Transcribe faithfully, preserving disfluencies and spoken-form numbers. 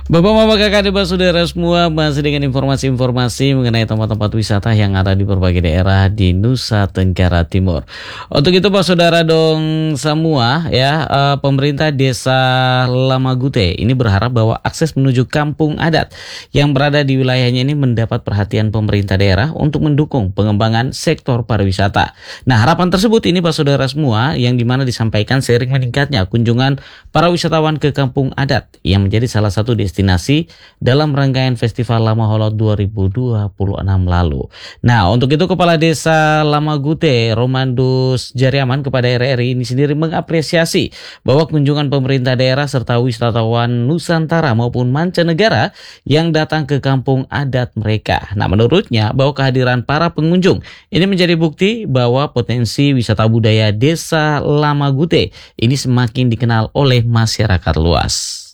Bapak-bapak, kakak, adik, saudara semua, masih dengan informasi-informasi mengenai tempat-tempat wisata yang ada di berbagai daerah di Nusa Tenggara Timur. Untuk itu, Pak Saudara dong semua, ya, eh, pemerintah Desa Lamagute ini berharap bahwa akses menuju kampung adat yang berada di wilayahnya ini mendapat perhatian pemerintah daerah untuk mendukung pengembangan sektor pariwisata. Nah, harapan tersebut ini, Pak Saudara semua, yang dimana disampaikan seiring meningkatnya kunjungan para wisatawan ke kampung adat yang menjadi salah satu destinasi destinasi dalam rangkaian Festival Lama Holot dua ribu dua puluh enam lalu. Nah, untuk itu Kepala Desa Lamagute, Romandus Jariaman, kepada R R I ini sendiri mengapresiasi bahwa kunjungan pemerintah daerah serta wisatawan Nusantara maupun mancanegara yang datang ke kampung adat mereka. Nah, menurutnya bahwa kehadiran para pengunjung ini menjadi bukti bahwa potensi wisata budaya Desa Lamagute ini semakin dikenal oleh masyarakat luas.